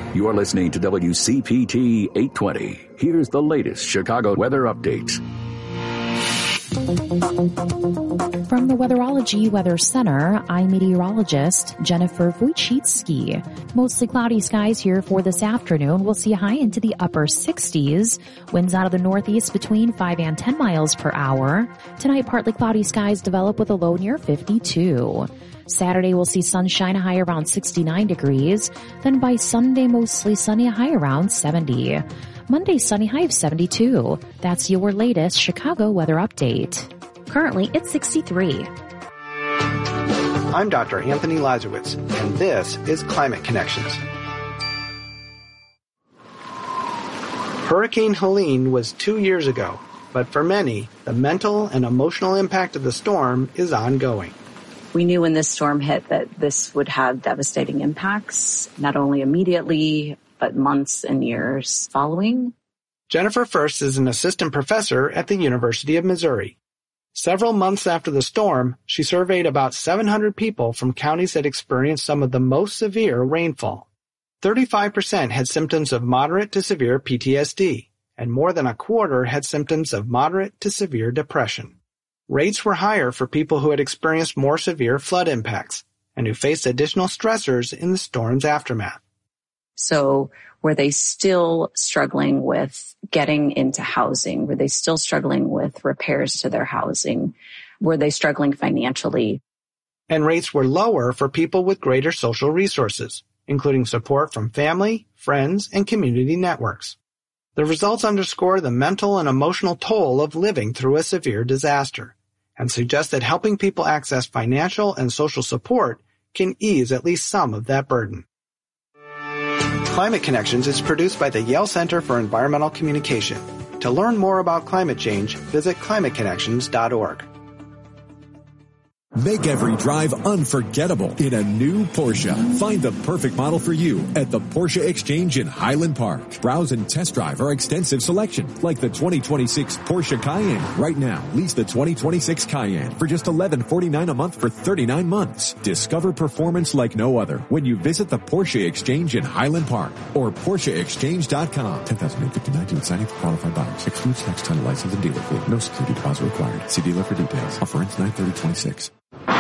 You're listening to WCPT 820. Here's the latest Chicago weather updates. From the Weatherology Weather Center, I'm meteorologist Jennifer Wojcicki. Mostly cloudy skies here for this afternoon. We'll see a high into the upper 60s. Winds out of the northeast between 5 and 10 miles per hour. Tonight, partly cloudy skies develop with a low near 52. Saturday, we'll see sunshine, a high around 69 degrees. Then by Sunday, mostly sunny, a high around 70. Monday, sunny, high of 72. That's your latest Chicago weather update. Currently, it's 63. I'm Dr. Anthony Lazarowitz, and this is Climate Connections. Hurricane Helene was 2 years ago, but for many, the mental and emotional impact of the storm is ongoing. We knew when this storm hit that this would have devastating impacts, not only immediately, but months and years following. Jennifer First is an assistant professor at the University of Missouri. Several months after the storm, she surveyed about 700 people from counties that experienced some of the most severe rainfall. 35% had symptoms of moderate to severe PTSD, and more than a quarter had symptoms of moderate to severe depression. Rates were higher for people who had experienced more severe flood impacts and who faced additional stressors in the storm's aftermath. So were they still struggling with getting into housing? Were they still struggling with repairs to their housing? Were they struggling financially? And rates were lower for people with greater social resources, including support from family, friends, and community networks. The results underscore the mental and emotional toll of living through a severe disaster, and suggest that helping people access financial and social support can ease at least some of that burden. Climate Connections is produced by the Yale Center for Environmental Communication. To learn more about climate change, visit climateconnections.org. Make every drive unforgettable in a new Porsche. Find the perfect model for you at the Porsche Exchange in Highland Park. Browse and test drive our extensive selection, like the 2026 Porsche Cayenne. Right now, lease the 2026 Cayenne for just $1149 a month for 39 months. Discover performance like no other when you visit the Porsche Exchange in Highland Park or PorscheExchange.com. $10,859 to signing for qualified buyers. Excludes tax, title, license, and dealer fee. No security deposit required. See dealer for details. Offer ends 9/30/26.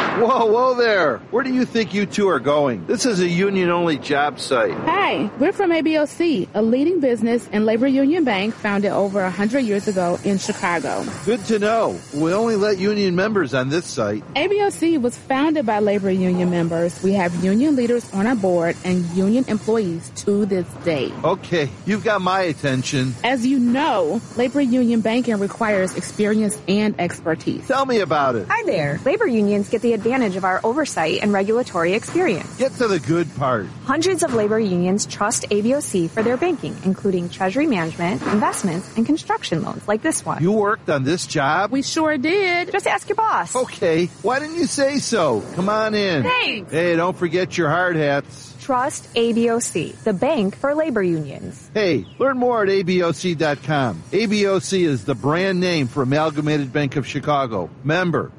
Whoa there. Where do you think you two are going? This is a union-only job site. Hi, we're from ABOC, a leading business and labor union bank founded over 100 years ago in Chicago. Good to know. We only let union members on this site. ABOC was founded by labor union members. We have union leaders on our board and union employees to this day. Okay, you've got my attention. As you know, labor union banking requires experience and expertise. Tell me about it. Hi there. Labor unions get the advantage of our oversight and regulatory experience. Get to the good part. Hundreds of labor unions trust ABOC for their banking, including treasury management, investments, and construction loans like this one. You worked on this job? We sure did. Just ask your boss. Okay, why didn't you say so? Come on in. Thanks. Hey, don't forget your hard hats. Trust ABOC, the bank for labor unions. Hey, learn more at ABOC.com. ABOC is the brand name for Amalgamated Bank of Chicago. Member,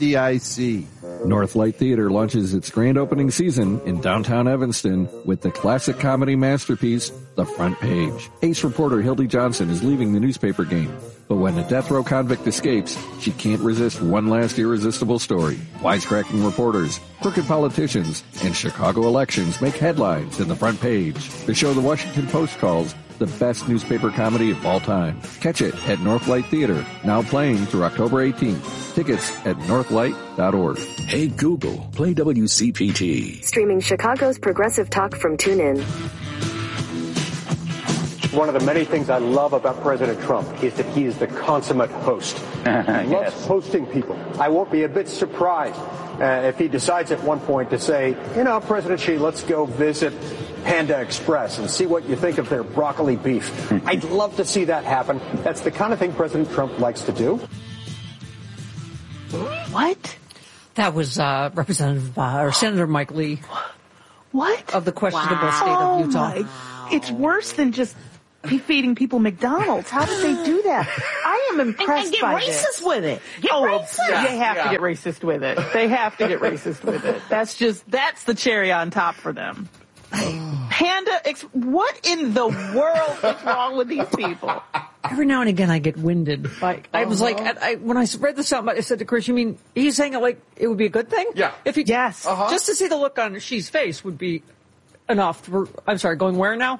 FDIC. Northlight Theater launches its grand opening season in downtown Evanston with the classic comedy masterpiece, The Front Page. Ace reporter Hildy Johnson is leaving the newspaper game, but when a death row convict escapes, she can't resist one last irresistible story. Wisecracking reporters, crooked politicians, and Chicago elections make headlines in The Front Page. The show the Washington Post calls the best newspaper comedy of all time. Catch it at Northlight Theater, now playing through October 18th. Tickets at northlight.org. Hey Google, play WCPT. Streaming Chicago's progressive talk from TuneIn. One of the many things I love about President Trump is that he is the consummate host. He loves hosting people. I won't be a bit surprised if he decides at one point to say, President Xi, let's go visit Panda Express and see what you think of their broccoli beef. I'd love to see that happen. That's the kind of thing President Trump likes to do. What? That was Representative or Senator Mike Lee. What? Of the questionable state of Utah. It's worse than just feeding people McDonald's. How did they do that? I am impressed by this. And get racist with it. They have to get racist with it. They have to get racist with it. That's the cherry on top for them. Panda Amanda, what in the world is wrong with these people? Every now and again, I get winded. Like I was like, when I read this out, I said to Chris, "You mean he's saying it like it would be a good thing? Yeah. If he, yes, just to see the look on she's face would be enough." I'm sorry, going where now?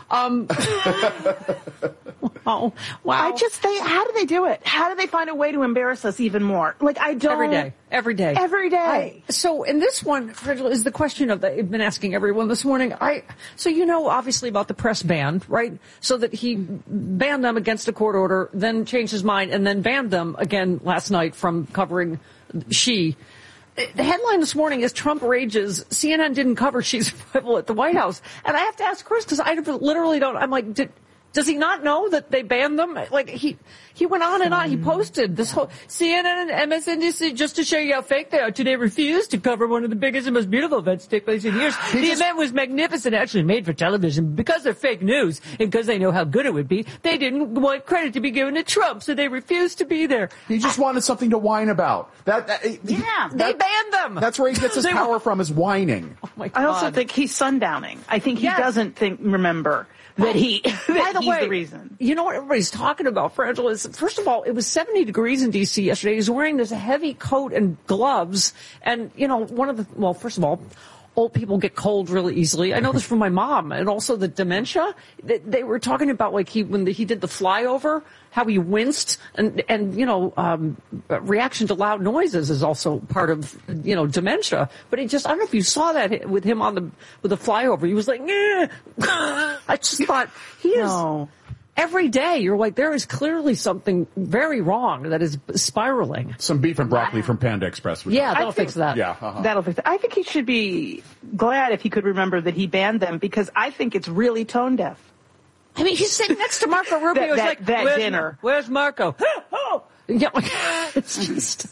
Wow. I just think, how do they do it? How do they find a way to embarrass us even more? Like, I don't. Every day. So in this one, is the question of I've been asking everyone this morning. So you know, obviously about the press ban, right? So that he banned them against a court order, then changed his mind, and then banned them again last night from covering Xi. The headline this morning is Trump rages. CNN didn't cover Xi's arrival at the White House. And I have to ask Chris, because I literally don't, I'm like, does he not know that they banned them? Like, he went on and on. He posted this whole CNN and MSNBC, just to show you how fake they are, today refused to cover one of the biggest and most beautiful events to take place in years. The event was magnificent, actually made for television. Because they're fake news and because they know how good it would be, they didn't want credit to be given to Trump, so they refused to be there. He just wanted something to whine about. They banned them. That's where he gets his power from, is whining. Oh my God. I also think he's sundowning. I think he doesn't remember that he's the reason. You know what everybody's talking about, Frangela, is, first of all, it was 70 degrees in D.C. yesterday. He's wearing this heavy coat and gloves. And, you know, first of all, old people get cold really easily. I know this from my mom. And also the dementia. They were talking about, like, when he did the flyover, how he winced, and you know, reaction to loud noises is also part of, you know, dementia. But I don't know if you saw that with him with the flyover. He was like, yeah. I just thought he is. Every day, you're like, there is clearly something very wrong that is spiraling. Some beef and broccoli from Panda Express. That'll fix that. Yeah, that'll fix it. I think he should be glad if he could remember that he banned them, because I think it's really tone deaf. I mean, he's sitting next to Marco Rubio. that dinner. Where's Marco? Yeah, it's just.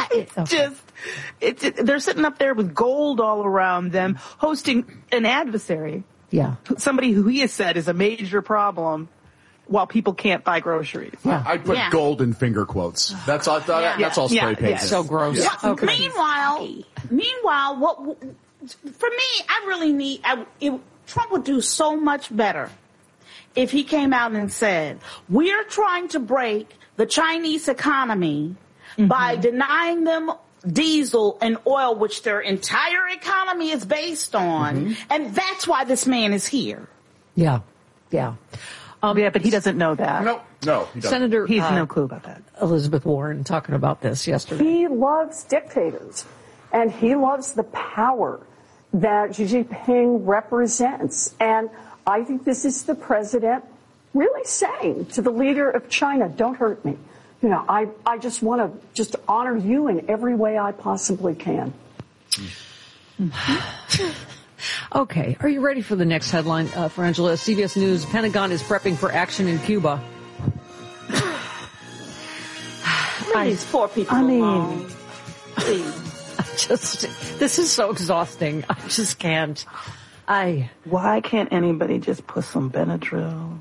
They're sitting up there with gold all around them, hosting an adversary. Yeah. Somebody who he has said is a major problem, while people can't buy groceries. Yeah. I put gold in finger quotes. That's all. That's all spray painted. So gross. Yeah. Okay. Meanwhile, for me, I really need. Trump would do so much better if he came out and said, "We're trying to break the Chinese economy by denying them diesel and oil, which their entire economy is based on, and that's why this man is here." Yeah. But he doesn't know that. No, he doesn't. Senator, he has no clue about that. Elizabeth Warren talking about this yesterday. He loves dictators, and he loves the power that Xi Jinping represents. And I think this is the president really saying to the leader of China, don't hurt me. You know, I just want to honor you in every way I possibly can. Okay, are you ready for the next headline, Frangela? CBS News, Pentagon is prepping for action in Cuba. These poor people alone. This is so exhausting. I just can't. Why can't anybody just put some Benadryl,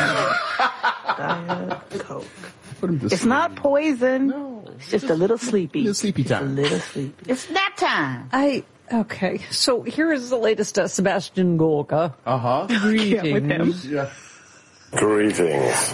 Diet Coke? It's not poison. No, it's just a little sleepy. It's sleepy time. A little sleepy. It's that time. Okay, so here is the latest Sebastian Gorka. Greetings. Yeah. Greetings.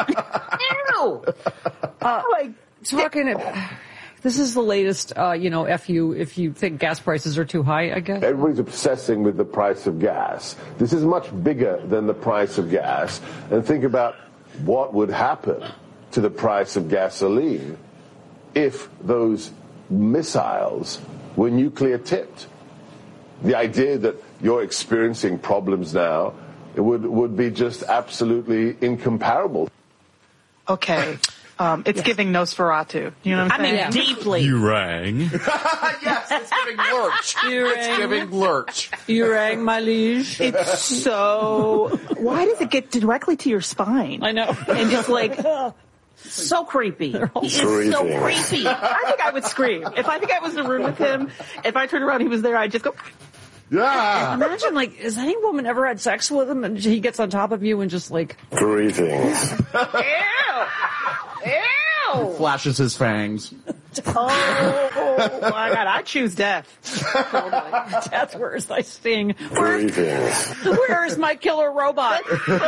This is the latest, if you think gas prices are too high, I guess. Everybody's obsessing with the price of gas. This is much bigger than the price of gas. And think about what would happen to the price of gasoline if those missiles were nuclear tipped. The idea that you're experiencing problems now, it would be just absolutely incomparable. Okay. It's giving Nosferatu. You know what I'm saying? Deeply. You rang. Yes, it's giving lurch. It's giving lurch. You rang, my liege. It's so... Why does it get directly to your spine? I know. And just like... So creepy. He is so creepy. I think I would scream. If I think I was in a room with him, if I turned around and he was there, I'd just go... Yeah. Imagine, has any woman ever had sex with him and he gets on top of you and just Greetings. Ew! Flashes his fangs. Oh my God, I choose death. Death, where's thy sting? Where's my killer robot?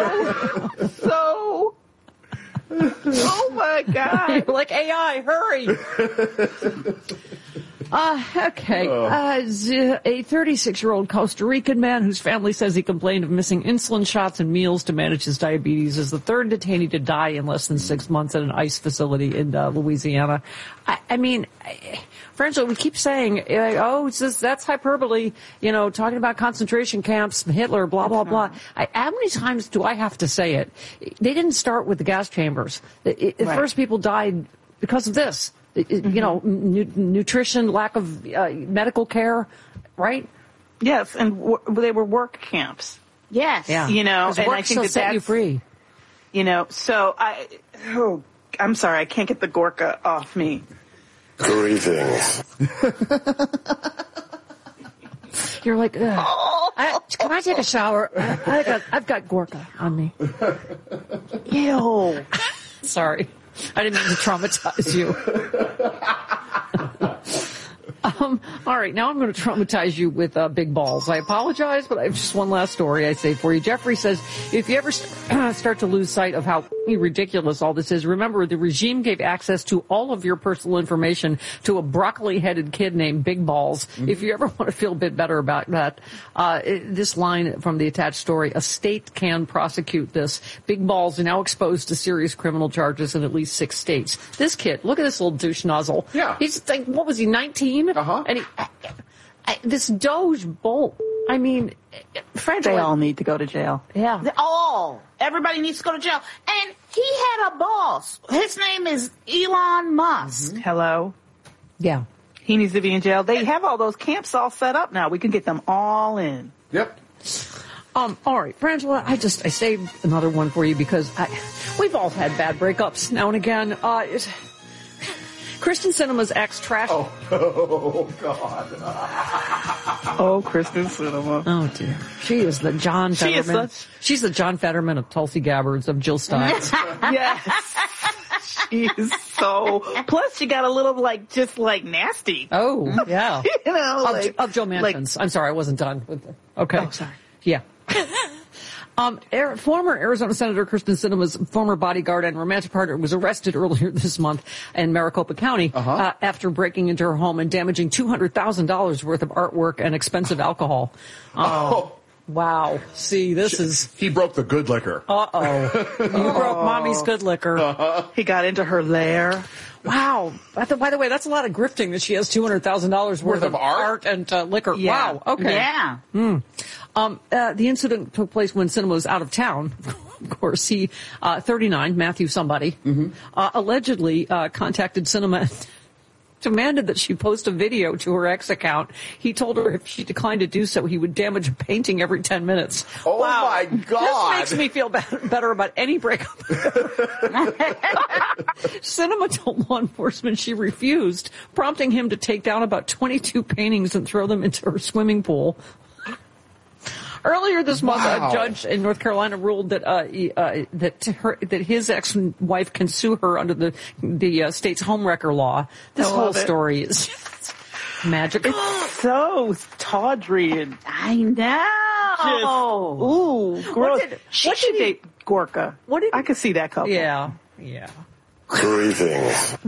Oh my God. You're like, AI, hurry. Okay. A 36-year-old Costa Rican man whose family says he complained of missing insulin shots and meals to manage his diabetes is the third detainee to die in less than 6 months at an ICE facility in Louisiana. I mean, Frangela, we keep saying, that's hyperbole, talking about concentration camps, Hitler, blah, blah, blah. How many times do I have to say it? They didn't start with the gas chambers. The first people died because of this. Nutrition, lack of medical care, right? Yes, and they were work camps. Yes. Yeah. And I think that set you free. So I'm sorry, I can't get the Gorka off me. Greetings. You're like, can I take a shower? I've got Gorka on me. Ew. Sorry. I didn't mean to traumatize you. All right, now I'm going to traumatize you with big balls. I apologize, but I have just one last story I say for you. Jeffrey says, if you ever start to lose sight of how ridiculous all this is, remember the regime gave access to all of your personal information to a broccoli-headed kid named Big Balls. Mm-hmm. If you ever want to feel a bit better about that, this line from the attached story, a state can prosecute this. Big Balls are now exposed to serious criminal charges in at least 6 states. This kid, look at this little douche nozzle. Yeah. He's like, what was he, 19? Uh-huh. And this Doge Bolt, I mean, they all need to go to jail. Yeah. Everybody needs to go to jail. And he had a boss. His name is Elon Musk. Mm-hmm. Hello? Yeah. He needs to be in jail. They have all those camps all set up now. We can get them all in. Yep. All right, Frangela, I saved another one for you because we've all had bad breakups now and again. Kristen Sinema's ex trash. Oh God. Oh, Kristen Sinema. Oh dear. She is the John Fetterman. She's the John Fetterman of Tulsi Gabbard's of Jill Stein. Yes. She is so. Plus, she got a little nasty. Oh yeah. Of Joe Manchin's. I'm sorry, I wasn't done with it. Okay. Oh, sorry. Yeah. Former Arizona Senator Kristen Sinema's former bodyguard and romantic partner was arrested earlier this month in Maricopa County after breaking into her home and damaging $200,000 worth of artwork and expensive alcohol. Wow. See, He broke the good liquor. Uh-oh. You broke mommy's good liquor. He got into her lair. Wow. By the way, that's a lot of grifting that she has $200,000 worth of art and liquor. Yeah. Wow. Okay. Yeah. The incident took place when Sinema was out of town. Of course, he, 39, Matthew somebody, allegedly contacted Sinema, demanded that she post a video to her ex account. He told her if she declined to do so, he would damage a painting every 10 minutes. Oh, wow. my God. This makes me feel better about any breakup. Sinema told law enforcement she refused, prompting him to take down about 22 paintings and throw them into her swimming pool. Earlier this month, a judge in North Carolina ruled that that his ex-wife can sue her under the state's homewrecker law. This whole story is magical. It's so tawdry and I know. Ooh, gross. She should date Gorka. I could see that couple. Yeah. Greetings.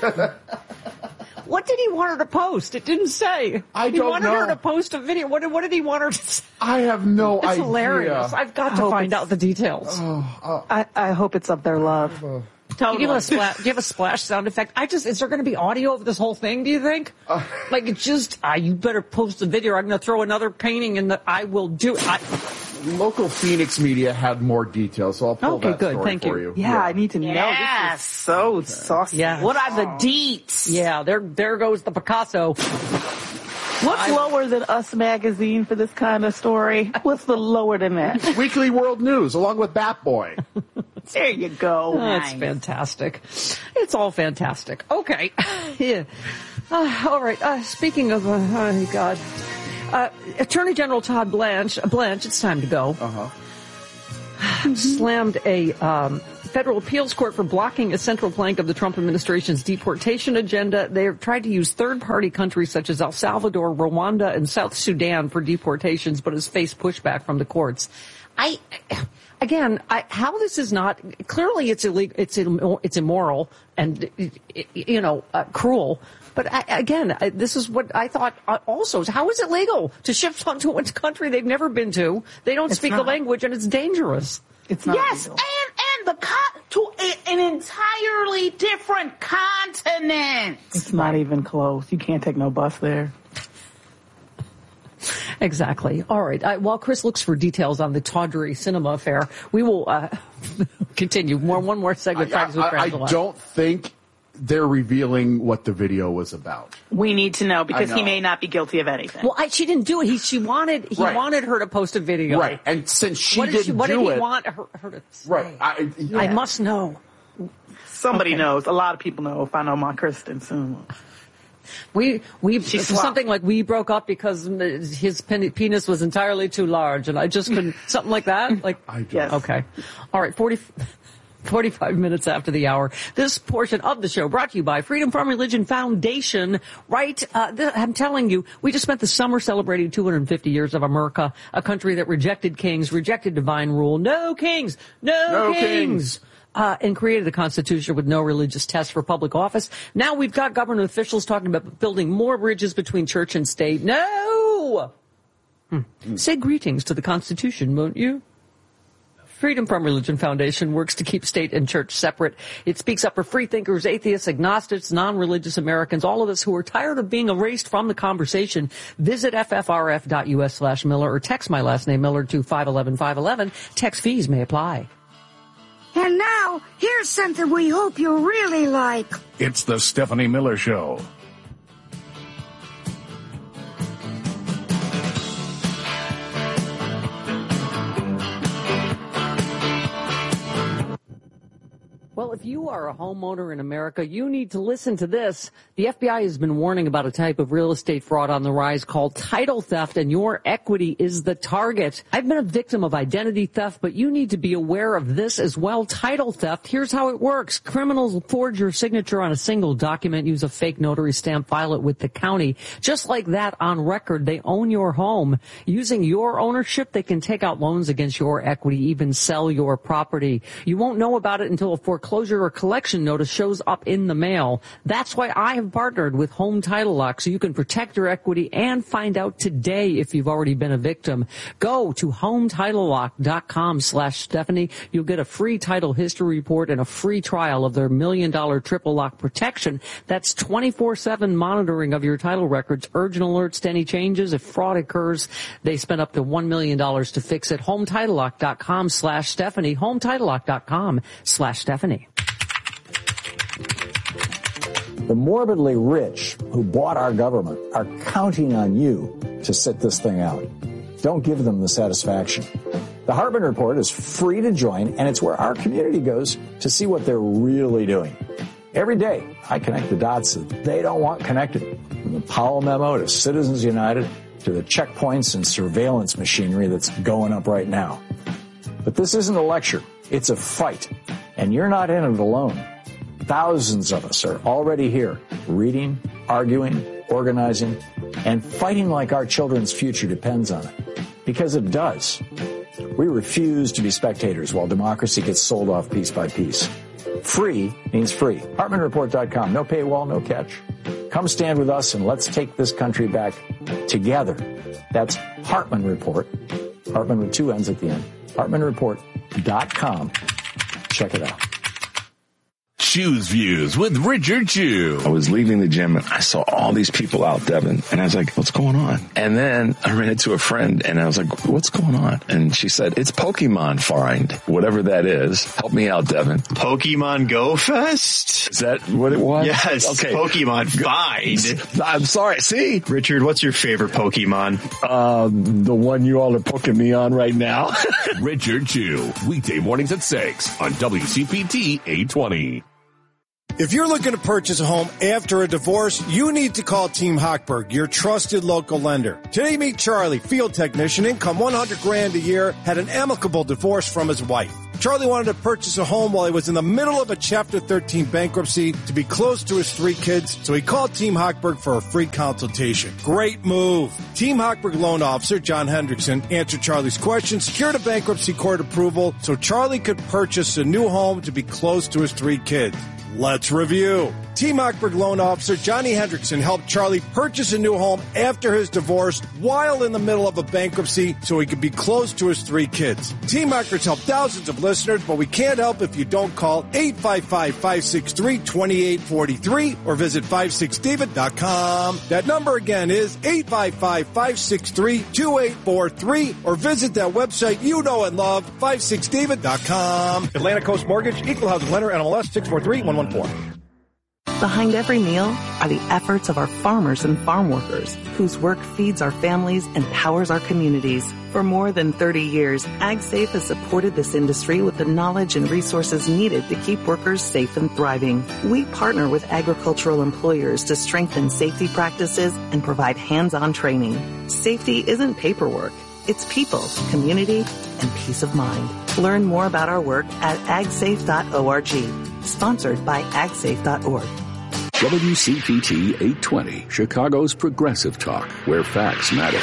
What did he want her to post? It didn't say. He wanted her to post a video. What did he want her to say? I have no idea. It's hilarious. I've got to find out the details. I hope it's of their love. Totally. Do you have a splash sound effect? Is there going to be audio of this whole thing, do you think? You better post the video. I'm going to throw another painting in I will do it. Local Phoenix media had more details, so I'll pull that story for you. Yeah, I need to know. This is so saucy. Yeah. What are the deets? Yeah, there goes the Picasso. What's lower than Us Magazine for this kind of story? What's the lower than that? Weekly World News, along with Bat Boy. There you go. That's fantastic. It's all fantastic. Okay. Yeah. All right. Speaking of, God. Attorney General Todd Blanche, it's time to go. Slammed a federal appeals court for blocking a central plank of the Trump administration's deportation agenda. They've tried to use third-party countries such as El Salvador, Rwanda, and South Sudan for deportations, but has faced pushback from the courts. How this is not, clearly it's illegal, it's immoral and, cruel. But this is what I thought also. How is it legal to ship someone to a country they've never been to? They don't speak the language, and it's dangerous. It's not yes, legal. and to an entirely different continent. It's not even close. You can't take no bus there. Exactly. All right. While Chris looks for details on the tawdry cinema affair, we will continue. One more segment. I don't think they're revealing what the video was about. We need to know because he may not be guilty of anything. Well, she didn't do it. He wanted her to post a video. Right. And since she what did he want her to say? Right. I must know. Somebody knows. A lot of people know if I know my Kristen soon. We something like we broke up because his penis was entirely too large, and I just couldn't, something like that. Like, yes. Okay. All right. 45 minutes after the hour. This portion of the show brought to you by Freedom From Religion Foundation. Right. I'm telling you, we just spent the summer celebrating 250 years of America, a country that rejected kings, rejected divine rule. No kings. No kings. And created the Constitution with no religious test for public office. Now we've got government officials talking about building more bridges between church and state. No! Say greetings to the Constitution, won't you? Freedom From Religion Foundation works to keep state and church separate. It speaks up for free thinkers, atheists, agnostics, non-religious Americans, all of us who are tired of being erased from the conversation. Visit ffrf.us/Miller or text my last name, Miller, to 511-511. Text fees may apply. And now, here's something we hope you'll really like. It's the Stephanie Miller Show. Well, if you are a homeowner in America, you need to listen to this. The FBI has been warning about a type of real estate fraud on the rise called title theft, and your equity is the target. I've been a victim of identity theft, but you need to be aware of this as well. Title theft, here's how it works. Criminals forge your signature on a single document, use a fake notary stamp, file it with the county. Just like that, on record, they own your home. Using your ownership, they can take out loans against your equity, even sell your property. You won't know about it until a foreclosure or collection notice shows up in the mail. That's why I have partnered with Home Title Lock, so you can protect your equity and find out today if you've already been a victim. Go to HomeTitleLock.com/Stephanie. You'll get a free title history report and a free trial of their $1 million triple lock protection. That's 24/7 monitoring of your title records, urgent alerts to any changes. If fraud occurs, they spend up to $1 million to fix it. HomeTitleLock.com/Stephanie. HomeTitleLock.com/Stephanie. The morbidly rich who bought our government are counting on you to sit this thing out. Don't give them the satisfaction. The Hartman Report is free to join, and it's where our community goes to see what they're really doing. Every day, I connect the dots that they don't want connected. From the Powell memo to Citizens United to the checkpoints and surveillance machinery that's going up right now. But this isn't a lecture. It's a fight. And you're not in it alone. Thousands of us are already here, reading, arguing, organizing, and fighting like our children's future depends on it. Because it does. We refuse to be spectators while democracy gets sold off piece by piece. Free means free. HartmanReport.com. No paywall, no catch. Come stand with us and let's take this country back together. That's Hartman Report. Hartman with 2 N's at the end. HartmanReport.com. Check it out. Choose Views with Richard Chew. I was leaving the gym and I saw all these people out, Devin, and I was like, what's going on? And then I ran into a friend and I was like, what's going on? And she said, it's Pokemon Find, whatever that is. Help me out, Devin. Pokemon Go Fest? Is that what it was? Yes, okay. Pokemon Find. I'm sorry, see? Richard, what's your favorite Pokemon? The one you all are poking me on right now. Richard Chew, weekday mornings at 6 on WCPT 820. If you're looking to purchase a home after a divorce, you need to call Team Hochberg, your trusted local lender. Today, meet Charlie, field technician, income $100,000 a year, had an amicable divorce from his wife. Charlie wanted to purchase a home while he was in the middle of a Chapter 13 bankruptcy to be close to his 3 kids, so he called Team Hochberg for a free consultation. Great move. Team Hochberg loan officer John Hendrickson answered Charlie's questions, secured a bankruptcy court approval so Charlie could purchase a new home to be close to his 3 kids. Let's review. Team Hochberg loan officer Johnny Hendrickson helped Charlie purchase a new home after his divorce while in the middle of a bankruptcy so he could be close to his 3 kids. Team Hochberg's helped thousands of listeners, but we can't help if you don't call 855-563-2843 or visit 56david.com. That number again is 855-563-2843 or visit that website you know and love, 56david.com. Atlantic Coast Mortgage, Equal Housing Lender, NMLS 643114. Behind every meal are the efforts of our farmers and farm workers, whose work feeds our families and powers our communities. For more than 30 years, AgSafe has supported this industry with the knowledge and resources needed to keep workers safe and thriving. We partner with agricultural employers to strengthen safety practices and provide hands-on training. Safety isn't paperwork. It's people, community, and peace of mind. Learn more about our work at agsafe.org. Sponsored by agsafe.org. WCPT 820, Chicago's Progressive Talk, where facts matter.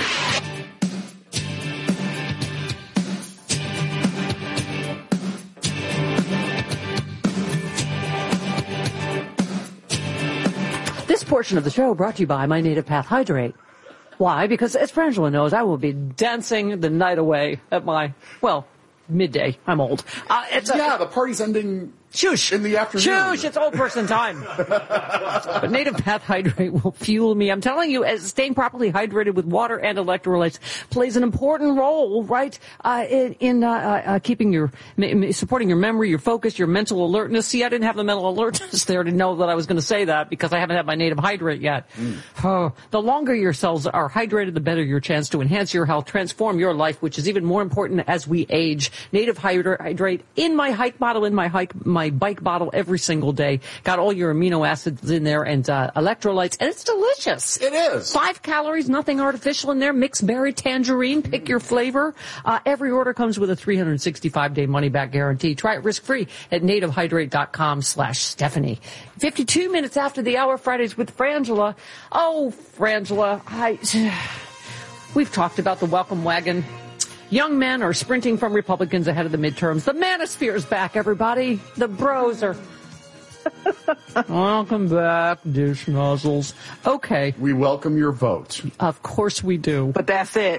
This portion of the show brought to you by My Native Path Hydrate. Why? Because as Frangela knows, I will be dancing the night away at my, midday. I'm old. The party's ending. Shush. In the afternoon. Shush, it's old person time. But Native Path Hydrate will fuel me. I'm telling you, as staying properly hydrated with water and electrolytes plays an important role, right, in keeping supporting your memory, your focus, your mental alertness. See, I didn't have the mental alertness there to know that I was going to say that because I haven't had my Native Hydrate yet. The longer your cells are hydrated, the better your chance to enhance your health, transform your life, which is even more important as we age. Native Hydrate in my hike bottle, my bike bottle every single day. Got all your amino acids in there and electrolytes, and it's delicious. It is. 5 calories, nothing artificial in there. Mixed berry, tangerine, pick your flavor. Every order comes with a 365-day money-back guarantee. Try it risk-free at nativehydrate.com/Stephanie. 52 minutes after the hour, Fridays with Frangela. Oh, Frangela, we've talked about the welcome wagon. Young men are sprinting from Republicans ahead of the midterms. The manosphere is back, everybody. The bros are... Welcome back, dish nozzles. Okay. We welcome your vote. Of course we do. But that's it.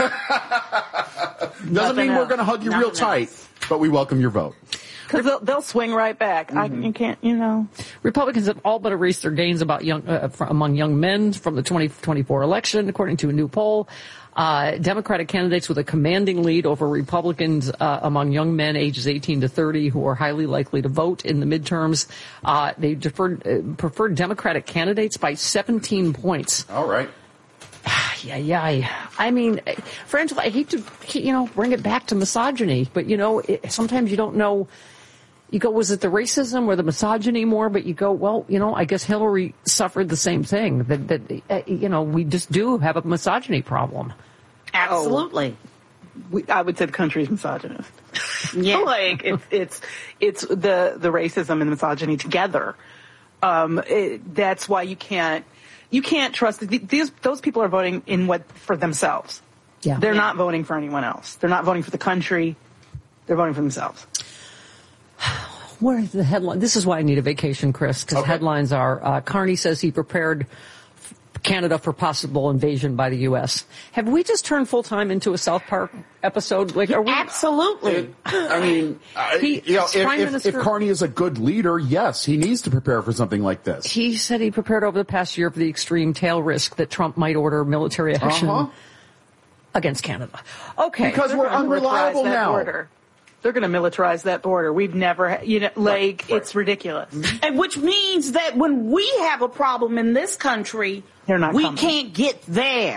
Doesn't mean we're going to hug you real tight, but we welcome your vote. Because they'll swing right back. You can't, Republicans have all but erased their gains among young men from the 2024 election, according to a new poll. Democratic candidates with a commanding lead over Republicans among young men ages 18 to 30 who are highly likely to vote in the midterms. They preferred Democratic candidates by 17 points. All right. Yeah. I mean, Frangela, I hate to, bring it back to misogyny, but, sometimes you don't know. You go, was it the racism or the misogyny more? But you go, well, I guess Hillary suffered the same thing. That we just do have a misogyny problem. Absolutely. I would say the country is misogynist. Yeah. It's the racism and the misogyny together. That's why you can't trust those people are voting for themselves. Yeah. They're not voting for anyone else. They're not voting for the country. They're voting for themselves. Where is the headline? This is why I need a vacation, Chris, because headlines are, Carney says he prepared Canada for possible invasion by the U.S. Have we just turned full-time into a South Park episode? Absolutely. I mean, if Carney is a good leader, yes, he needs to prepare for something like this. He said he prepared over the past year for the extreme tail risk that Trump might order military action against Canada. Okay. Because we're unreliable now. Border. They're going to militarize that border. We've never, it's ridiculous. And which means that when we have a problem in this country, we can't get there.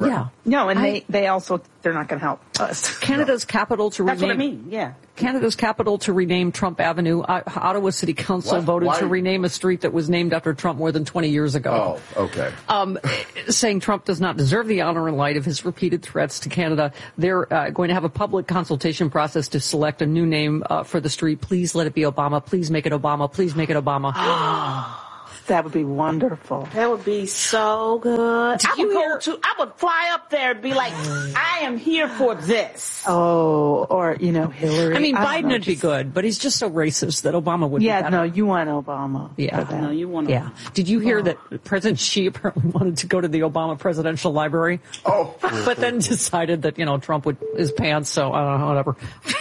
Right. Yeah. No, and they're not going to help us. Canada's capital to rename. That's what I mean. Yeah. Canada's capital to rename Trump Avenue. Ottawa City Council voted to rename a street that was named after Trump more than 20 years ago. Oh, okay. Saying Trump does not deserve the honor in light of his repeated threats to Canada. They're going to have a public consultation process to select a new name for the street. Please let it be Obama. Please make it Obama. Please make it Obama. That would be wonderful. That would be so good. I would fly up there and be like, I am here for this. Oh, or, Hillary. I mean, Biden would be good, but he's just so racist that Obama would be better. No, you want Obama. Yeah. No, you want Obama. Yeah. Did you hear that President Xi apparently wanted to go to the Obama Presidential Library? Oh. But then decided that, Trump would his pants, so I don't know, whatever.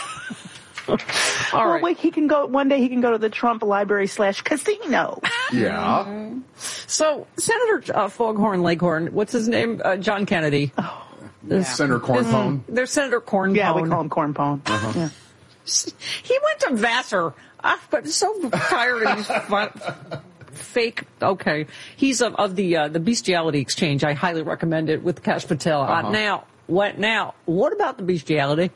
All right. Wait, one day he can go to the Trump Library /casino. Yeah. So Senator Foghorn Leghorn, what's his name? John Kennedy. Oh, yeah. Senator Cornpone. There's Senator Cornpone. Yeah, we call him Cornpone. Uh-huh. Yeah. He went to Vassar. But so tired of these fake. Okay. He's of the Bestiality Exchange. I highly recommend it with Kash Patel. Now, what about the bestiality?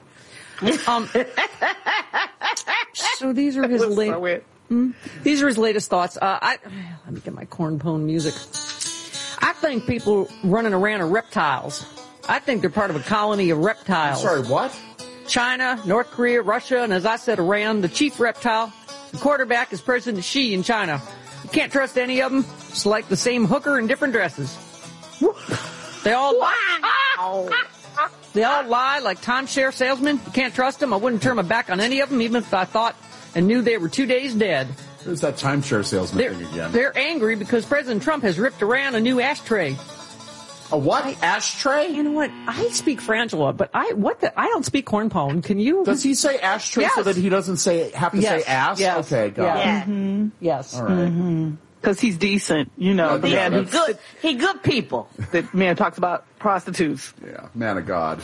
So these are his these are his latest thoughts. Let me get my Cornpone music. I think people running around are reptiles. I think they're part of a colony of reptiles. I'm sorry, what? China, North Korea, Russia, and as I said, Iran. The chief reptile, the quarterback is President Xi in China. You can't trust any of them. It's like the same hooker in different dresses. They all They all lie like timeshare salesmen. You can't trust them. I wouldn't turn my back on any of them, even if I thought and knew they were 2 days dead. There's that timeshare salesman thing again. They're angry because President Trump has ripped around a new ashtray. A what? Ashtray? You know what? I speak Frangela, but I don't speak Cornpone. Can you? Does he say ashtray so that he doesn't say say ass? Yes. Okay, got it. Mm-hmm. Yes. All right. Because he's decent, the man who's good. He good people. The man talks about prostitutes. Yeah, man of God.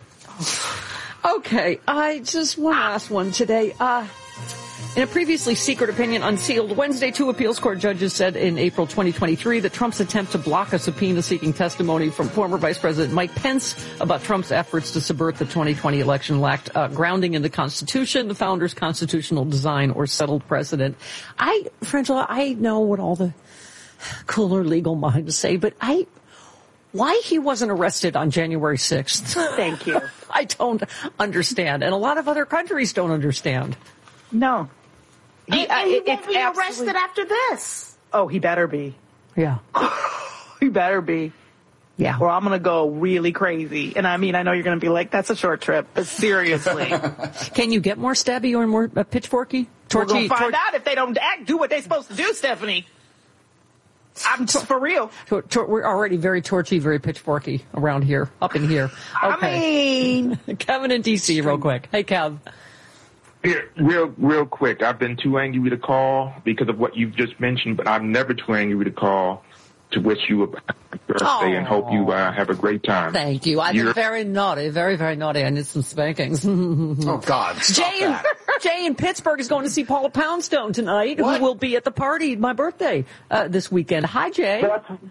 Okay, I just one last one today. In a previously secret opinion unsealed Wednesday, 2 appeals court judges said in April 2023 that Trump's attempt to block a subpoena seeking testimony from former Vice President Mike Pence about Trump's efforts to subvert the 2020 election lacked grounding in the Constitution, the founder's constitutional design, or settled precedent. Frangela, I know what all the cooler legal minds say, but why he wasn't arrested on January 6th? Thank you. I don't understand, and a lot of other countries don't understand. No. He won't be arrested after this. Oh, he better be. Yeah. He better be. Yeah. Or I'm going to go really crazy. And I know you're going to be like, that's a short trip, but seriously. Can you get more stabby or more pitchforky? We're going to find out if they don't do what they're supposed to do, Stephanie. I'm for real. We're already very torchy, very pitchforky around here, up in here. Okay. Kevin in D.C. real quick. Hey, Kev. Here, real quick. I've been too angry to call because of what you've just mentioned, but I'm never too angry to call to wish you a happy birthday and hope you have a great time. Thank you. I've been very naughty, very, very naughty. I need some spankings. Oh, God. Jay in Pittsburgh is going to see Paula Poundstone tonight, who will be at the party, my birthday, this weekend. Hi, Jay.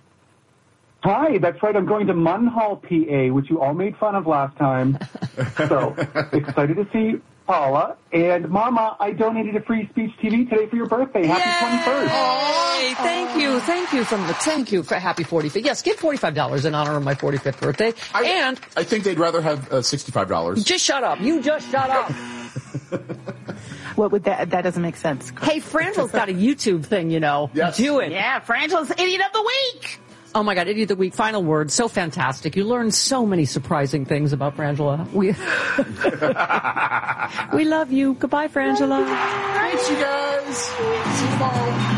Hi, that's right. I'm going to Munhall, PA, which you all made fun of last time. So, excited to see Paula. And Mama, I donated to Free Speech TV today for your birthday. Happy 21st. Hey, thank you for happy 45th. Yes, give $45 in honor of my 45th birthday. I think they'd rather have $65. Just shut up. You just shut up. What would that doesn't make sense. Hey, Frangela's got a YouTube thing, Yes. Do it. Yeah, Frangela's Idiot of the Week. Oh my God, Idiot of the Week, final word, so fantastic. You learn so many surprising things about Frangela. We love you. Goodbye, Frangela. Thanks, you guys. See you tomorrow.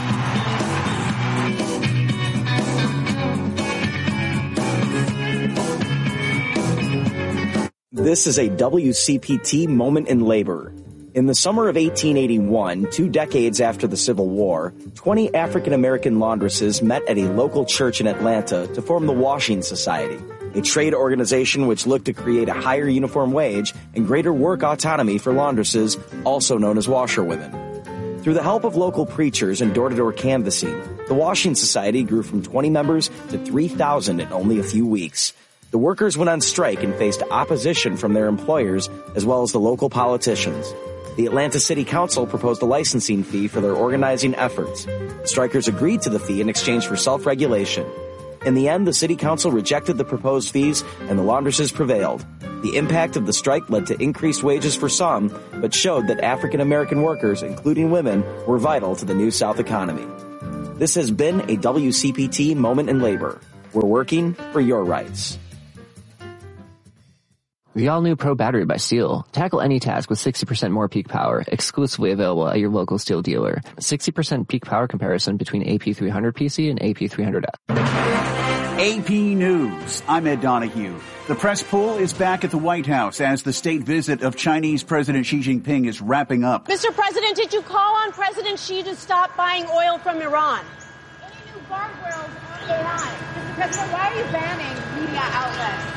This is a WCPT moment in labor. In the summer of 1881, 2 decades after the Civil War, 20 African-American laundresses met at a local church in Atlanta to form the Washing Society, a trade organization which looked to create a higher uniform wage and greater work autonomy for laundresses, also known as washerwomen. Through the help of local preachers and door-to-door canvassing, the Washing Society grew from 20 members to 3,000 in only a few weeks. The workers went on strike and faced opposition from their employers as well as the local politicians. The Atlanta City Council proposed a licensing fee for their organizing efforts. Strikers agreed to the fee in exchange for self-regulation. In the end, the City Council rejected the proposed fees and the laundresses prevailed. The impact of the strike led to increased wages for some, but showed that African American workers, including women, were vital to the New South economy. This has been a WCPT Moment in Labor. We're working for your rights. The all-new Pro Battery by STIHL. Tackle any task with 60% more peak power, exclusively available at your local STIHL dealer. 60% peak power comparison between AP300 PC and AP300F. AP News. I'm Ed Donahue. The press pool is back at the White House as the state visit of Chinese President Xi Jinping is wrapping up. Mr. President, did you call on President Xi to stop buying oil from Iran? Any new guardrails on Iran? Mr. President, why are you banning media outlets?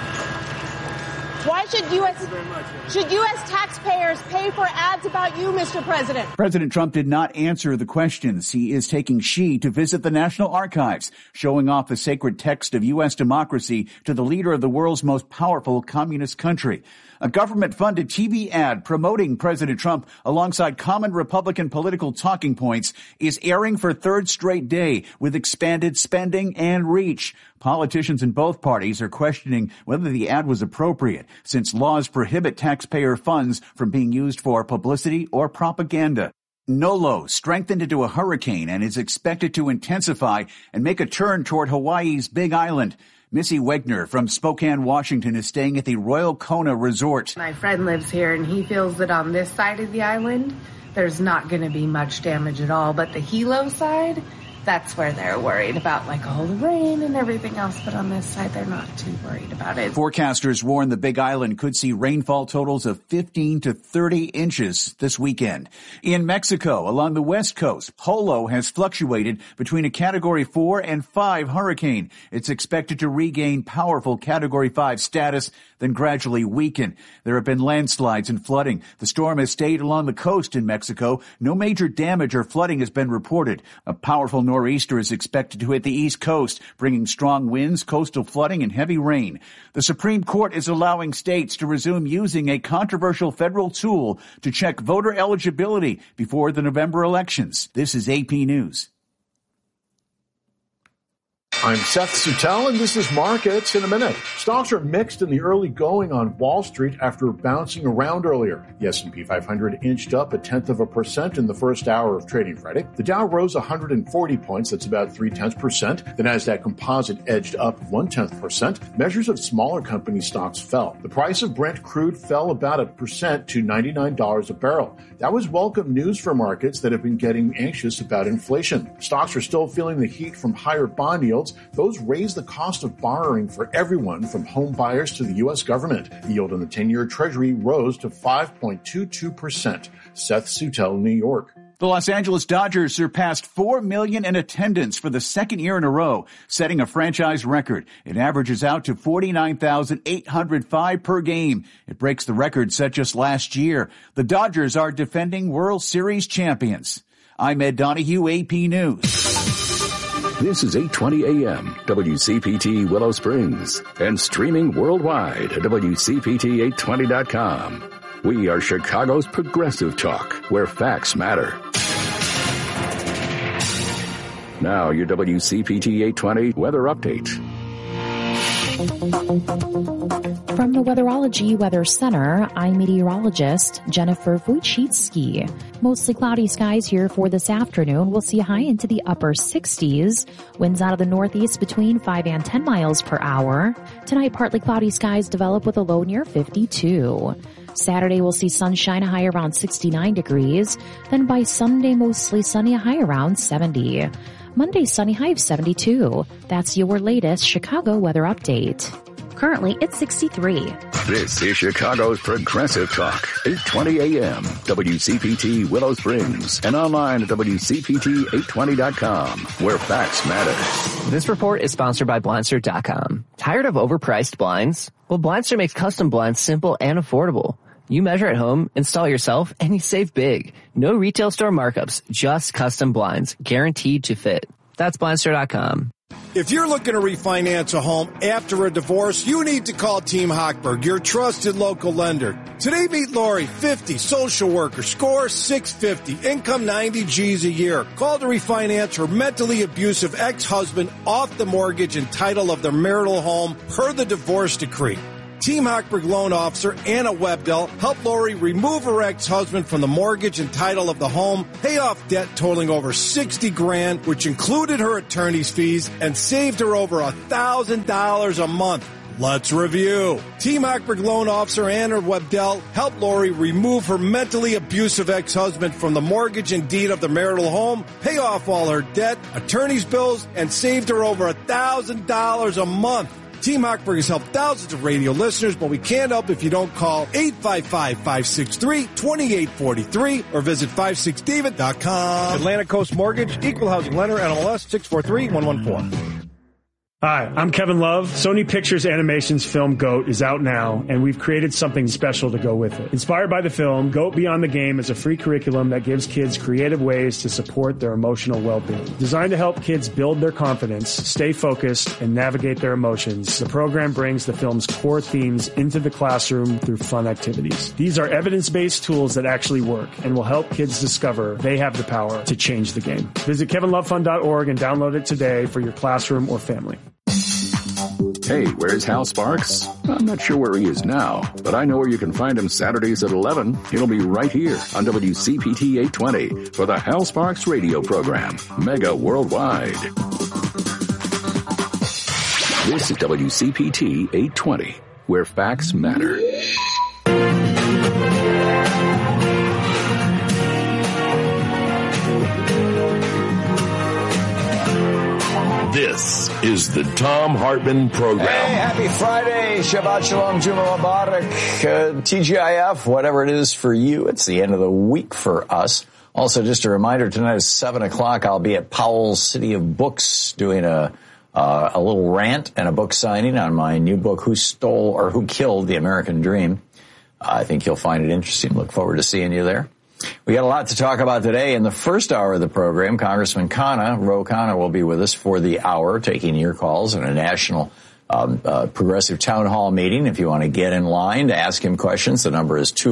Why should U.S. taxpayers pay for ads about you, Mr. President? President Trump did not answer the questions. He is taking Xi to visit the National Archives, showing off the sacred text of U.S. democracy to the leader of the world's most powerful communist country. A government-funded TV ad promoting President Trump alongside common Republican political talking points is airing for third straight day with expanded spending and reach. Politicians in both parties are questioning whether the ad was appropriate, since laws prohibit taxpayer funds from being used for publicity or propaganda. Nolo strengthened into a hurricane and is expected to intensify and make a turn toward Hawaii's Big Island. Missy Wegner from Spokane, Washington is staying at the Royal Kona Resort. My friend lives here and he feels that on this side of the island, there's not going to be much damage at all. But the Hilo side, that's where they're worried about, like all the rain and everything else. But on this side, they're not too worried about it. Forecasters warn the Big Island could see rainfall totals of 15 to 30 inches this weekend. In Mexico, along the west coast, Polo has fluctuated between a Category 4 and 5 hurricane. It's expected to regain powerful Category 5 status, then gradually weaken. There have been landslides and flooding. The storm has stayed along the coast in Mexico. No major damage or flooding has been reported. A powerful nor'easter is expected to hit the east coast, bringing strong winds, coastal flooding, and heavy rain. The Supreme Court is allowing states to resume using a controversial federal tool to check voter eligibility before the November elections. This is AP News. I'm Seth Suttel, and this is Markets in a Minute. Stocks are mixed in the early going on Wall Street after bouncing around earlier. The S&P 500 inched up 0.1% in the first hour of trading Friday. The Dow rose 140 points, that's about 0.3%. The Nasdaq Composite edged up 0.1%. Measures of smaller company stocks fell. The price of Brent crude fell about 1% to $99 a barrel. That was welcome news for markets that have been getting anxious about inflation. Stocks are still feeling the heat from higher bond yields. Those raise the cost of borrowing for everyone from home buyers to the U.S. government. The yield on the 10-year Treasury rose to 5.22%. Seth Suttel, New York. The Los Angeles Dodgers surpassed 4 million in attendance for the second year in a row, setting a franchise record. It averages out to 49,805 per game. It breaks the record set just last year. The Dodgers are defending World Series champions. I'm Ed Donahue, AP News. This is 820 AM, WCPT Willow Springs, and streaming worldwide at WCPT820.com. We are Chicago's progressive talk, where facts matter. Now, your WCPT 820 weather update. From the Weatherology Weather Center, I'm meteorologist Jennifer Wojcicki. Mostly cloudy skies here for this afternoon. We'll see a high into the upper 60s. Winds out of the northeast between 5 and 10 miles per hour. Tonight, partly cloudy skies develop with a low near 52. Saturday, we'll see sunshine, a high around 69 degrees. Then by Sunday, mostly sunny, a high around 70. Monday, sunny, high of 72. That's your latest Chicago weather update. Currently, it's 63. This is Chicago's Progressive Talk, 820 AM, WCPT Willow Springs, and online at WCPT820.com, where facts matter. This report is sponsored by Blindster.com. Tired of overpriced blinds? Well, Blindster makes custom blinds simple and affordable. You measure at home, install yourself, and you save big. No retail store markups, just custom blinds, guaranteed to fit. That's Blindster.com. If you're looking to refinance a home after a divorce, you need to call Team Hochberg, your trusted local lender. Today, meet Lori, 50, social worker, score 650, income 90 G's a year. Call to refinance her mentally abusive ex-husband off the mortgage and title of their marital home per the divorce decree. Team Hochberg loan officer Anna Webdell helped Lori remove her ex-husband from the mortgage and title of the home, pay off debt totaling over $60,000, which included her attorney's fees, and saved her over $1,000 a month. Let's review. Team Hochberg loan officer Anna Webdell helped Lori remove her mentally abusive ex-husband from the mortgage and deed of the marital home, pay off all her debt, attorney's bills, and saved her over $1,000 a month. Team Hochberg has helped thousands of radio listeners, but we can't help if you don't call 855-563-2843 or visit 56david.com. Atlantic Coast Mortgage, Equal Housing Lender, NMLS 643114. Hi, I'm Kevin Love. Sony Pictures Animation's film GOAT is out now, and we've created something special to go with it. Inspired by the film, GOAT Beyond the Game is a free curriculum that gives kids creative ways to support their emotional well-being. Designed to help kids build their confidence, stay focused, and navigate their emotions, the program brings the film's core themes into the classroom through fun activities. These are evidence-based tools that actually work and will help kids discover they have the power to change the game. Visit kevinlovefund.org and download it today for your classroom or family. Hey, where's Hal Sparks? I'm not sure where he is now, but I know where you can find him Saturdays at 11. He'll be right here on WCPT 820 for the Hal Sparks radio program, Mega Worldwide. This is WCPT 820, where facts matter. This is the Thom Hartmann Program. Hey, happy Friday. Shabbat Shalom, Juma Mubarak, TGIF, whatever it is for you. It's the end of the week for us. Also, just a reminder, tonight at 7 o'clock, I'll be at Powell's City of Books doing a little rant and a book signing on my new book, Who Killed the American Dream. I think you'll find it interesting. Look forward to seeing you there. We got a lot to talk about today. In the first hour of the program, Congressman Ro Khanna will be with us for the hour, taking your calls in a national progressive town hall meeting. If you want to get in line to ask him questions, the number is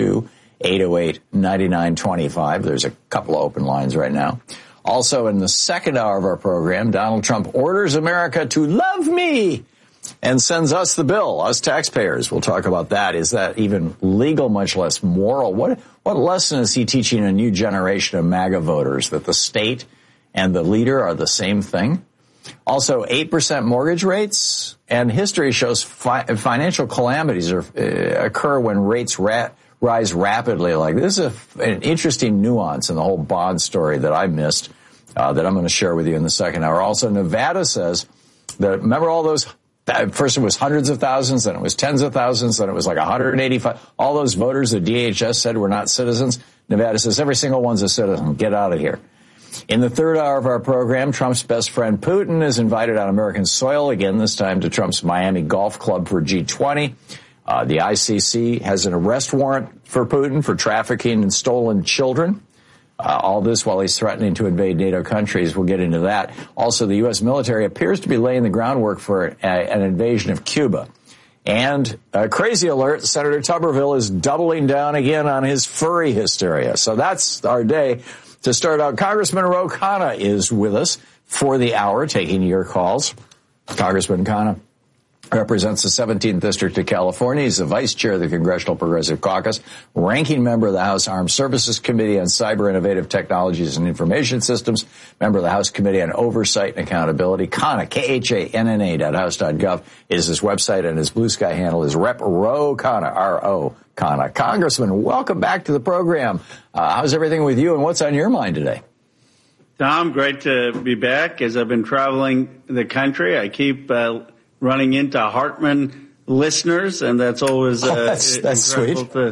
202-808-9925. There's a couple of open lines right now. Also, in the second hour of our program, Donald Trump orders America to love me and sends us the bill, us taxpayers. We'll talk about that. Is that even legal, much less moral? What lesson is he teaching a new generation of MAGA voters, that the state and the leader are the same thing? Also, 8% mortgage rates, and history shows financial calamities occur when rates rise rapidly. Like this is an interesting nuance in the whole bond story that I missed, that I'm going to share with you in the second hour. Also, Nevada says that, remember all those, first it was hundreds of thousands, then it was tens of thousands, then it was like 185. All those voters the DHS said were not citizens. Nevada says every single one's a citizen. Get out of here. In the third hour of our program, Trump's best friend Putin is invited on American soil again, this time to Trump's Miami Golf Club for G20. The ICC has an arrest warrant for Putin for trafficking in stolen children. All this while he's threatening to invade NATO countries. We'll get into that. Also, the U.S. military appears to be laying the groundwork for an invasion of Cuba. And crazy alert, Senator Tuberville is doubling down again on his furry hysteria. So that's our day. To start out, Congressman Ro Khanna is with us for the hour, taking your calls. Congressman Khanna represents the 17th District of California. He's the vice chair of the Congressional Progressive Caucus, ranking member of the House Armed Services Committee on Cyber Innovative Technologies and Information Systems, member of the House Committee on Oversight and Accountability. Khanna, KHANNA.house.gov is his website, and his Blue Sky handle is Rep. Ro Khanna, R-O Khanna. Congressman, welcome back to the program. How's everything with you, and what's on your mind today? Tom, great to be back. As I've been traveling the country, I keep running into Hartman listeners, and that's always that's incredible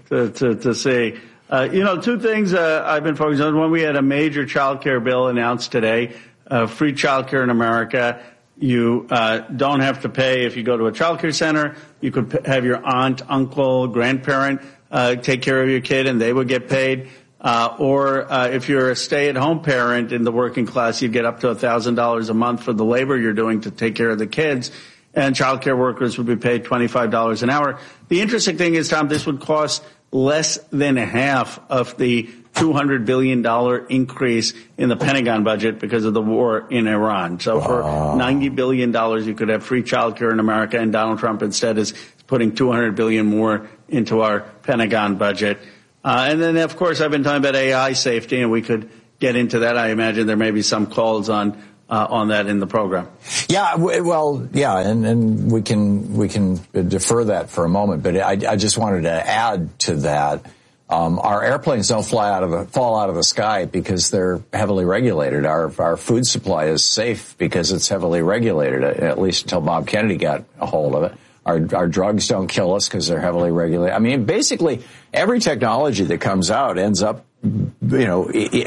to see. Two things I've been focused on. One, we had a major child care bill announced today, free child care in America. You don't have to pay if you go to a child care center. You could have your aunt, uncle, grandparent take care of your kid, and they would get paid. Or if you're a stay-at-home parent in the working class, you get up to $1,000 a month for the labor you're doing to take care of the kids. And child care workers would be paid $25 an hour. The interesting thing is, Tom, this would cost less than half of the $200 billion increase in the Pentagon budget because of the war in Iran. So for $90 billion, you could have free child care in America, and Donald Trump instead is putting $200 billion more into our Pentagon budget. And then, of course, I've been talking about AI safety, and we could get into that. I imagine there may be some calls on that in the program. Yeah, well, yeah, and we can defer that for a moment, but I just wanted to add to that. Our airplanes don't fall out of the sky because they're heavily regulated. Our food supply is safe because it's heavily regulated, at least until Bob Kennedy got a hold of it. Our drugs don't kill us because they're heavily regulated. I mean, basically, every technology that comes out ends up, during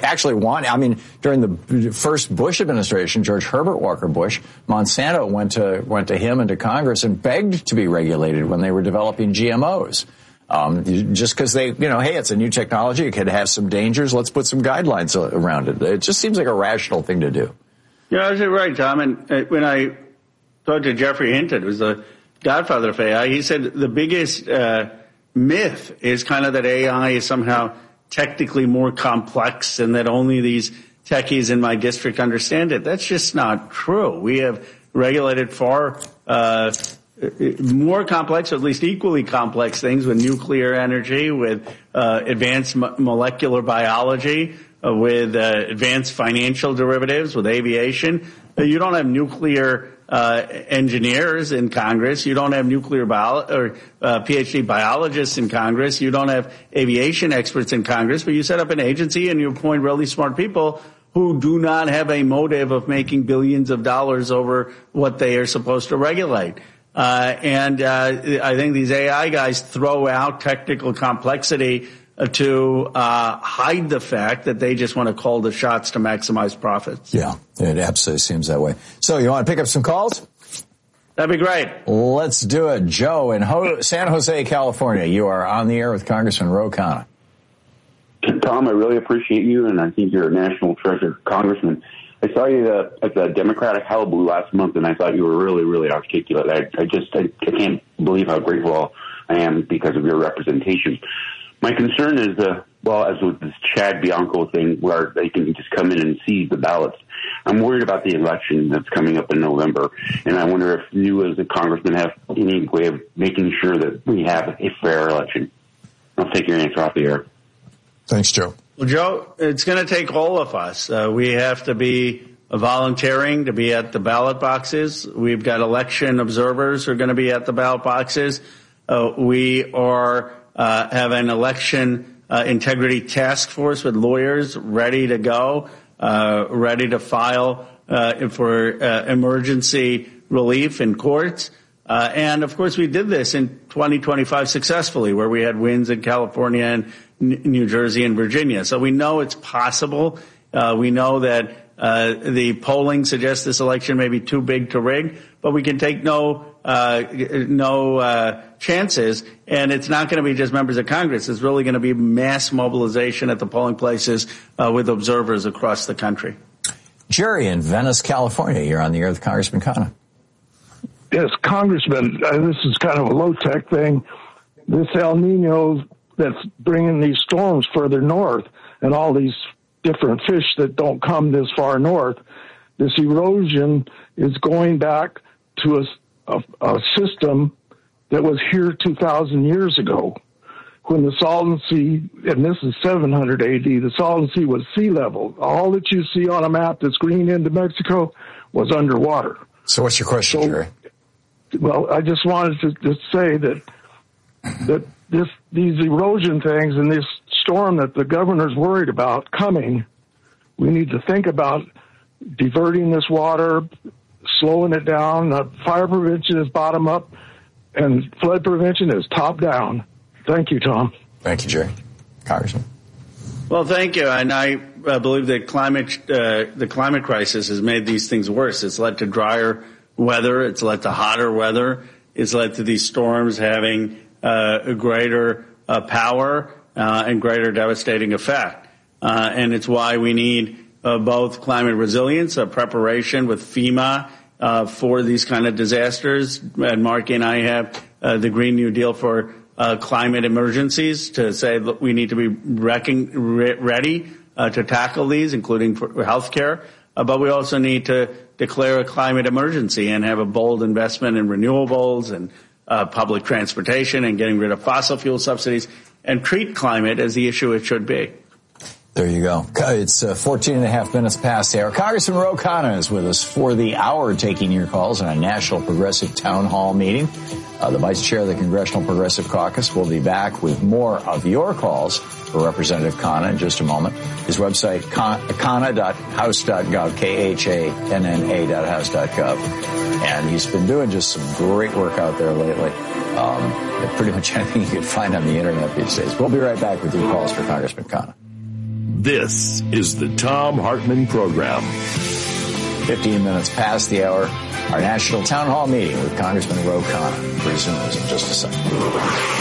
the first Bush administration, George Herbert Walker Bush, Monsanto went to him and to Congress and begged to be regulated when they were developing GMOs. Just because hey, it's a new technology, it could have some dangers, let's put some guidelines around it. It just seems like a rational thing to do. Yeah, you're right, Tom. And when I talked to Jeffrey Hinton, who's the godfather of AI, he said the biggest myth is kind of that AI is somehow technically more complex and that only these techies in my district understand it. That's just not true. We have regulated far more complex, or at least equally complex things with nuclear energy, with advanced molecular biology, with advanced financial derivatives, with aviation. You don't have nuclear engineers in Congress. You don't have nuclear PhD biologists in Congress. You don't have aviation experts in Congress. But you set up an agency and you appoint really smart people who do not have a motive of making billions of dollars over what they are supposed to regulate. And I think these AI guys throw out technical complexity to hide the fact that they just want to call the shots to maximize profits. Yeah, it absolutely seems that way. So you want to pick up some calls? That'd be great. Let's do it. Joe in San Jose, California. You are on the air with Congressman Ro Khanna. Tom, I really appreciate you, and I think you're a national treasure, Congressman. I saw you at the Democratic Hullabaloo last month, and I thought you were really, really articulate. I can't believe how grateful I am because of your representation. My concern is, as with this Chad Bianco thing, where they can just come in and seize the ballots. I'm worried about the election that's coming up in November, and I wonder if you as a congressman have any way of making sure that we have a fair election. I'll take your answer off the air. Thanks, Joe. Well, Joe, it's going to take all of us. We have to be volunteering to be at the ballot boxes. We've got election observers who are going to be at the ballot boxes. We are have an election integrity task force with lawyers ready to go, ready to file for emergency relief in courts. And, of course, we did this in 2025 successfully, where we had wins in California and New Jersey and Virginia. So we know it's possible. We know that the polling suggests this election may be too big to rig, but we can take no chances. And it's not going to be just members of Congress. It's really going to be mass mobilization at the polling places with observers across the country. Jerry in Venice, California. You're on the air with Congressman Khanna. Yes, Congressman, this is kind of a low-tech thing. This El Nino that's bringing these storms further north and all these different fish that don't come this far north, this erosion is going back to a system that was here 2,000 years ago when the Salton Sea, and this is 700 AD, the Salton Sea was sea level. All that you see on a map that's green into Mexico was underwater. So what's your question, Jerry? Well, I just wanted to just say that these erosion things and this storm that the governor's worried about coming, we need to think about diverting this water, slowing it down. Fire prevention is bottom up, and flood prevention is top down. Thank you, Tom. Thank you, Jerry. Congressman. Well, thank you. And I believe that the climate crisis has made these things worse. It's led to drier weather. It's led to hotter weather. It's led to these storms having a greater power and greater devastating effect. and it's why we need both climate resilience, preparation with FEMA for these kind of disasters. And Mark and I have the Green New Deal for climate emergencies to say that we need to be ready to tackle these, including for healthcare. But we also need to declare a climate emergency and have a bold investment in renewables and public transportation and getting rid of fossil fuel subsidies and treat climate as the issue it should be. There you go. It's 14 and a half minutes past the hour. Congressman Ro Khanna is with us for the hour, taking your calls on a National Progressive Town Hall meeting. The Vice Chair of the Congressional Progressive Caucus will be back with more of your calls for Representative Khanna in just a moment. His website, khanna.house.gov, KHANNA.house.gov. And he's been doing just some great work out there lately. Pretty much anything you can find on the internet these days. We'll be right back with your calls for Congressman Khanna. This is the Thom Hartmann Program. 15 minutes past the hour. Our National Town Hall meeting with Congressman Ro Khanna resumes in just a second.